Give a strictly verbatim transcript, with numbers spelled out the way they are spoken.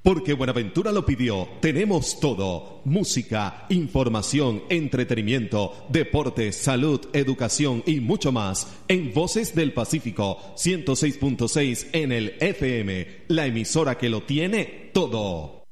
Porque Buenaventura lo pidió, tenemos todo. Música, información, entretenimiento, deportes, salud, educación y mucho más. En Voces del Pacífico, ciento seis punto seis en el F M, la emisora que lo tiene todo.